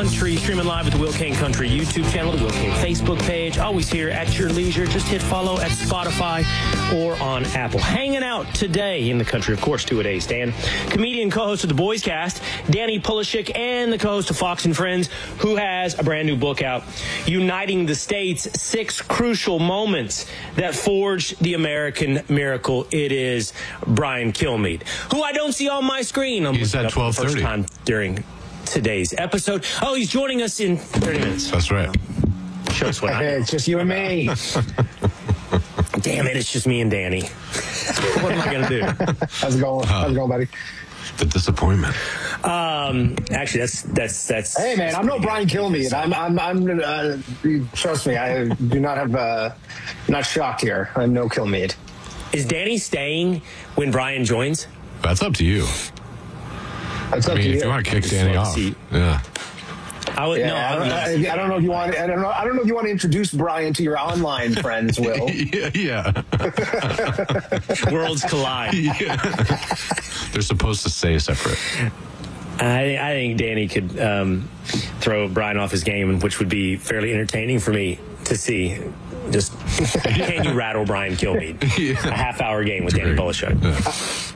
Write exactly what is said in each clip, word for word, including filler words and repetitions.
Country, streaming live at the Will Kane Country YouTube channel, the Will Kane Facebook page. Always here at your leisure. Just hit follow at Spotify or on Apple. Hanging out today in the country, of course, two-a-days, Dan. Comedian, co-host of The Boys Cast, Danny Pulishik, and the co-host of Fox and Friends, who has a brand new book out, Uniting the States, Six Crucial Moments That Forged the American Miracle. It is Brian Kilmeade, who I don't see on my screen. I'm He's at twelve thirty. First time during today's episode. Oh, he's joining us in thirty minutes. That's right. Show us what I know. It's just you and me. Damn it, it's just me and Danny. What am I going to do? How's it going? How's it going, buddy? The disappointment. Um, actually, that's, that's, that's. Hey, man, I'm no Brian Kilmeade. I'm, I'm, I'm, uh, trust me, I do not have, uh, not shocked here. I'm no Kilmeade. Is Danny staying when Brian joins? That's up to you. That's up I mean, to if you. you want to kick Danny off. See. Yeah. I would, Yeah, no, I, I don't, would I, I don't know if you want. I don't know. I don't know if you want to introduce Brian to your online friends, Will. yeah. yeah. Worlds collide. yeah. They're supposed to stay separate. I, I think Danny could um, throw Brian off his game, which would be fairly entertaining for me to see. Just can you rattle Brian Kilmeade? Yeah. A half-hour game with Danny Pulishik. Yeah.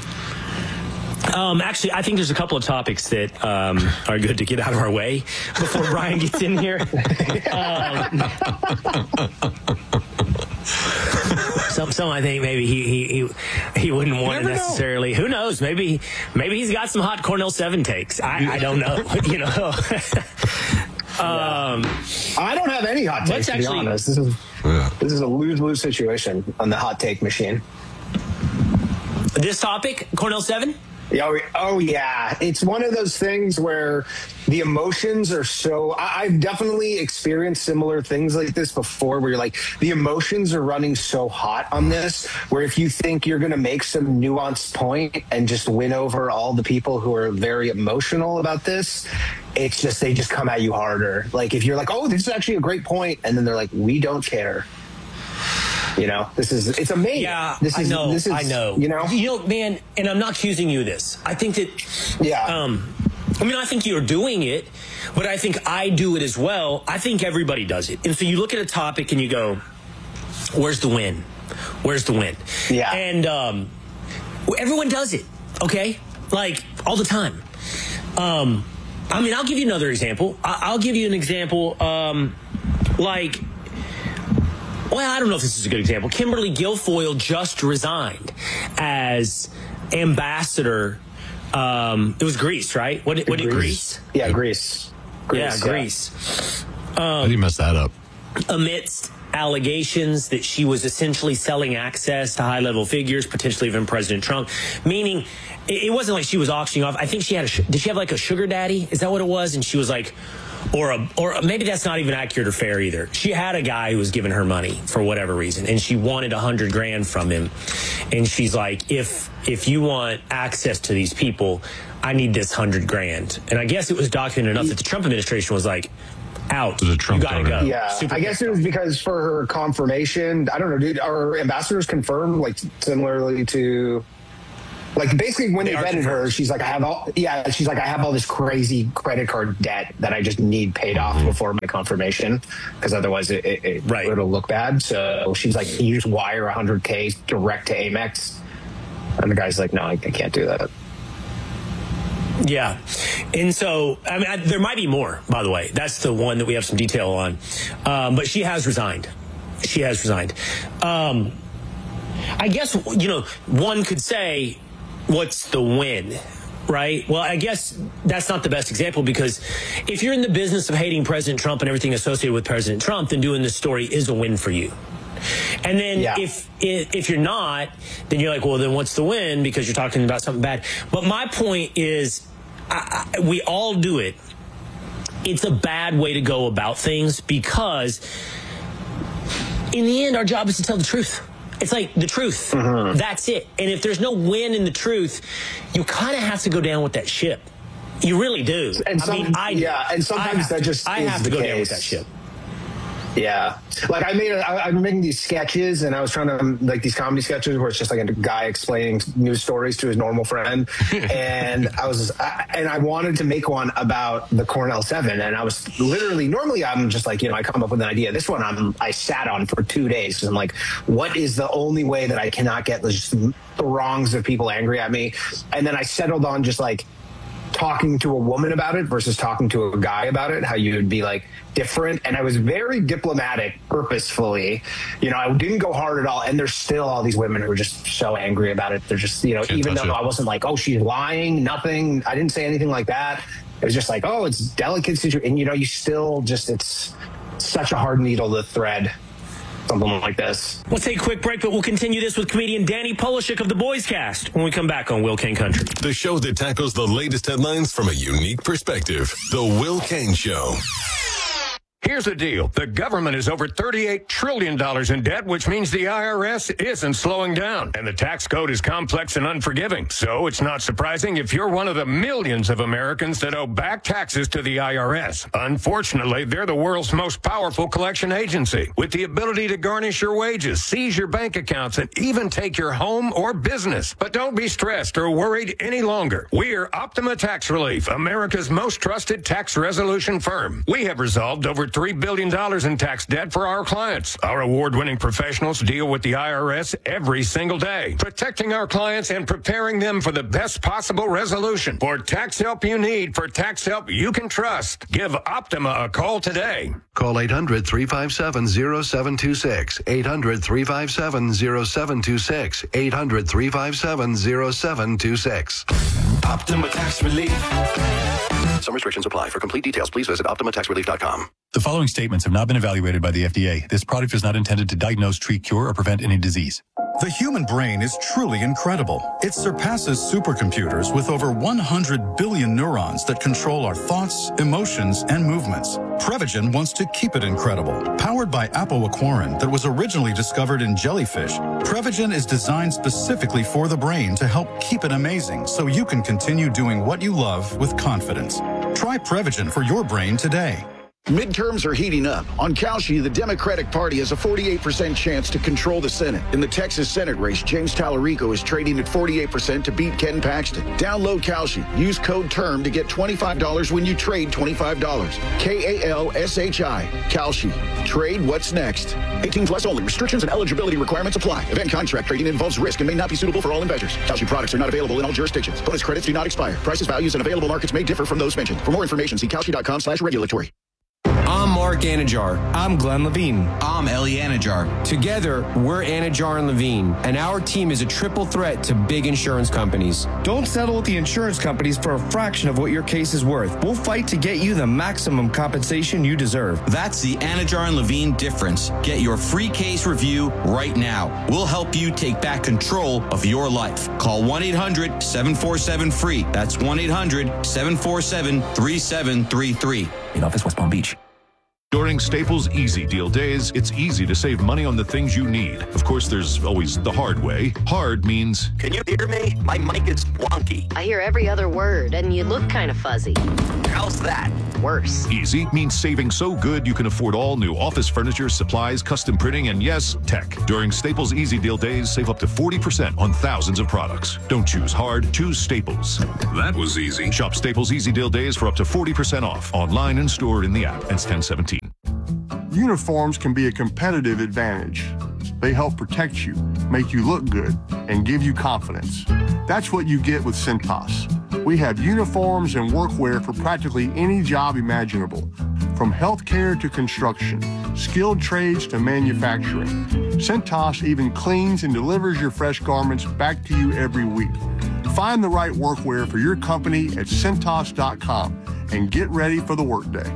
Um, actually, I think there's a couple of topics that um, are good to get out of our way before Brian gets in here. Um, some, some I think maybe he he he, he wouldn't want to necessarily. Know. Who knows? Maybe maybe he's got some hot Cornell seven takes. I, I don't know. You know. um, I don't have any hot takes. To be actually, honest, this is yeah. this is a lose-lose situation on the hot take machine. This topic, Cornell seven. Oh, oh yeah, it's one of those things where the emotions are so. I, I've definitely experienced similar things like this before, where you're like, the emotions are running so hot on this, where if you think you're going to make some nuanced point and just win over all the people who are very emotional about this, it's just they just come at you harder. Like if you're like, oh, this is actually a great point, and then they're like, we don't care. You know, this is, it's amazing. Yeah, this is, I know, this is, I know. You know? You know, man, and I'm not accusing you of this. I think that, yeah. Um, I mean, I think you're doing it, but I think I do it as well. I think everybody does it. And so you look at a topic and you go, where's the win? Where's the win? Yeah. And um, everyone does it, okay? Like, all the time. Um, I mean, I'll give you another example. I- I'll give you an example, um, like... Well, I don't know if this is a good example. Kimberly Guilfoyle just resigned as ambassador. Um, it was Greece, right? What, what did Greece? Yeah, Greece. Greece yeah, yeah. Greece. Um, How do you mess that up? Amidst allegations that she was essentially selling access to high-level figures, potentially even President Trump, meaning it, it wasn't like she was auctioning off. I think she had a, did she have like a sugar daddy? Is that what it was? And she was like, or a, or maybe that's not even accurate or fair either. She had a guy who was giving her money for whatever reason, and she wanted a hundred grand from him. And she's like, if, if you want access to these people, I need this hundred grand. And I guess it was documented enough that the Trump administration was like, out. The Trump you gotta go. Yeah, Super I guess it was because for her confirmation, I don't know, dude, are ambassadors confirmed, like, similarly to... Like, basically, when they, they vetted her, she's like, I have all, yeah, she's like, I have all this crazy credit card debt that I just need paid off before my confirmation, because otherwise it, it, it right. it'll look bad. So she's like, can you just wire one hundred K direct to Amex? And the guy's like, no, I, I can't do that. Yeah. And so, I mean, I, there might be more, by the way. That's the one that we have some detail on. Um, but she has resigned. She has resigned. Um, I guess, you know, one could say, what's the win, right? Well, I guess that's not the best example, because if you're in the business of hating President Trump and everything associated with President Trump, then doing this story is a win for you. And then yeah. if, if if you're not, then you're like, well, then what's the win? Because you're talking about something bad. But my point is, I, I, we all do it. It's a bad way to go about things, because in the end, our job is to tell the truth. It's like the truth. Mm-hmm. That's it. And if there's no win in the truth, you kind of have to go down with that ship. You really do. And some, I mean, I yeah, and sometimes I have, that just I is have to the go case. down with that ship. Yeah. Like I made, a, I, I've been making these sketches and I was trying to like these comedy sketches where it's just like a guy explaining news stories to his normal friend. And I was, I, and I wanted to make one about the Cornell seven. And I was literally, normally I'm just like, you know, I come up with an idea. This one I'm, I sat on for two days. I'm like, what is the only way that I cannot get just throngs of people angry at me? And then I settled on just like, talking to a woman about it versus talking to a guy about it, how you would be like different. And I was very diplomatic purposefully, you know, I didn't go hard at all. And there's still all these women who are just so angry about it. They're just, you know, Can't even though it. I wasn't like, oh, she's lying, nothing. I didn't say anything like that. It was just like, oh, it's delicate situation. And, you know, you still just, it's such a hard needle to thread. Something like this. We'll take a quick break, but we'll continue this with comedian Danny Polishek of the Boys Cast when we come back on Will Kane Country. The show that tackles the latest headlines from a unique perspective. The Will Kane Show. Here's the deal. The government is over thirty-eight trillion dollars in debt, which means the I R S isn't slowing down. And the tax code is complex and unforgiving. So it's not surprising if you're one of the millions of Americans that owe back taxes to the I R S. Unfortunately, they're the world's most powerful collection agency, with the ability to garnish your wages, seize your bank accounts, and even take your home or business. But don't be stressed or worried any longer. We're Optima Tax Relief, America's most trusted tax resolution firm. We have resolved over three billion dollars in tax debt for our clients. Our award-winning professionals deal with the I R S every single day, protecting our clients and preparing them for the best possible resolution. For tax help you need, for tax help you can trust, give Optima a call today. Call eight hundred, three five seven, zero seven two six, eight hundred, three five seven, zero seven two six, eight hundred, three five seven, zero seven two six. Optima Tax Relief. Some restrictions apply. For complete details, please visit optima tax relief dot com. The following statements have not been evaluated by the F D A. This product is not intended to diagnose, treat, cure, or prevent any disease. The human brain is truly incredible. It surpasses supercomputers with over one hundred billion neurons that control our thoughts, emotions, and movements. Prevagen wants to keep it incredible. Powered by apoaquarin that was originally discovered in jellyfish, Prevagen is designed specifically for the brain to help keep it amazing so you can continue doing what you love with confidence. Try Prevagen for your brain today. Midterms are heating up. On Kalshi, the Democratic Party has a forty-eight percent chance to control the Senate. In the Texas Senate race, James Tallarico is trading at forty-eight percent to beat Ken Paxton. Download Kalshi. Use code TERM to get twenty-five dollars when you trade twenty-five dollars. K A L S H I. Kalshi. Trade what's next. eighteen plus only. Restrictions and eligibility requirements apply. Event contract trading involves risk and may not be suitable for all investors. Kalshi products are not available in all jurisdictions. Bonus credits do not expire. Prices, values, and available markets may differ from those mentioned. For more information, see kalshi.com slash regulatory. I'm Mark Anajar. I'm Glenn Levine. I'm Ellie Anajar. Together, we're Anajar and Levine, and our team is a triple threat to big insurance companies. Don't settle with the insurance companies for a fraction of what your case is worth. We'll fight to get you the maximum compensation you deserve. That's the Anajar and Levine difference. Get your free case review right now. We'll help you take back control of your life. Call one eight hundred, seven four seven, FREE. That's one eight hundred, seven four seven, three seven three three. In office, West Palm Beach. During Staples Easy Deal Days, it's easy to save money on the things you need. Of course, there's always the hard way. Hard means... Can you hear me? My mic is wonky. I hear every other word, and you look kind of fuzzy. How's that? Worse. Easy means saving so good you can afford all new office furniture, supplies, custom printing, and yes, tech. During Staples Easy Deal Days, save up to forty percent on thousands of products. Don't choose hard, choose Staples. That was easy. Shop Staples Easy Deal Days for up to forty percent off, online and stored in the app. Ends ten seventeen. Uniforms can be a competitive advantage. They help protect you, make you look good, and give you confidence. That's what you get with Cintas. We have uniforms and workwear for practically any job imaginable, from healthcare to construction, skilled trades to manufacturing. Cintas even cleans and delivers your fresh garments back to you every week. Find the right workwear for your company at Cintas dot com and get ready for the workday.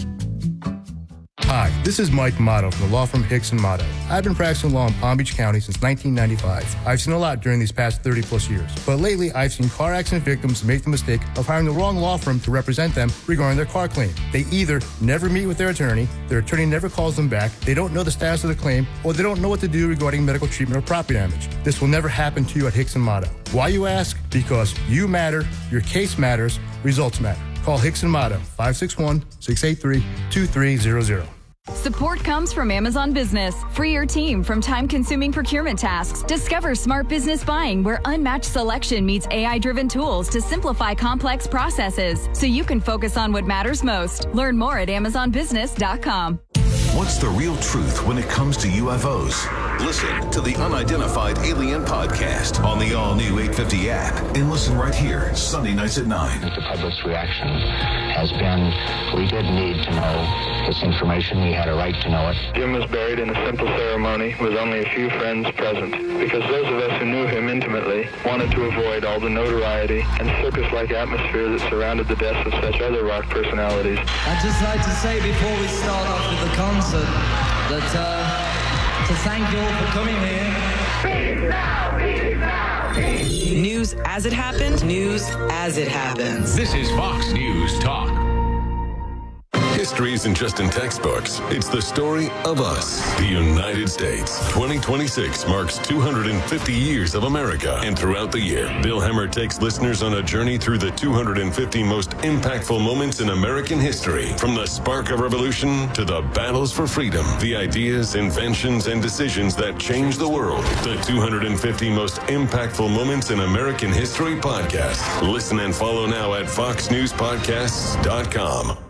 Hi, this is Mike Motto from the law firm Hicks and Motto. I've been practicing law in Palm Beach County since nineteen ninety-five. I've seen a lot during these past thirty plus years. But lately, I've seen car accident victims make the mistake of hiring the wrong law firm to represent them regarding their car claim. They either never meet with their attorney, their attorney never calls them back, they don't know the status of the claim, or they don't know what to do regarding medical treatment or property damage. This will never happen to you at Hicks and Motto. Why, you ask? Because you matter, your case matters, results matter. Call Hicks and Motto, five six one, six eight three, two three zero zero. Support comes from Amazon Business. Free your team from time-consuming procurement tasks. Discover smart business buying where unmatched selection meets A I-driven tools to simplify complex processes so you can focus on what matters most. Learn more at amazon business dot com. What's the real truth when it comes to U F Os? Listen to the Unidentified Alien Podcast on the all-new eight fifty app and listen right here, Sunday nights at nine. The public's reaction has been, we did need to know this information. We had a right to know it. Jim was buried in a simple ceremony with only a few friends present because those of us who knew him intimately wanted to avoid all the notoriety and circus-like atmosphere that surrounded the deaths of such other rock personalities. I'd just like to say before we start off with the concert that uh, to thank you all for coming here. Peace now, peace now, peace. News as it happened, news as it happens. This is Fox News Talk. History isn't just in textbooks. It's the story of us, the United States. twenty twenty-six marks two hundred fifty years of America. And throughout the year, Bill Hemmer takes listeners on a journey through the two hundred fifty most impactful moments in American history. From the spark of revolution to the battles for freedom, the ideas, inventions, and decisions that changed the world. The two hundred fifty most impactful moments in American history podcast. Listen and follow now at fox news podcasts dot com.